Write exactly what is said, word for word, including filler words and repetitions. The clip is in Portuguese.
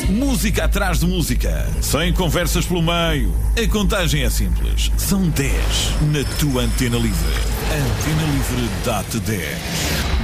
Música atrás de música, sem conversas pelo meio. A contagem é simples. São dez na tua Antena Livre. Antena Livre dá-te dez.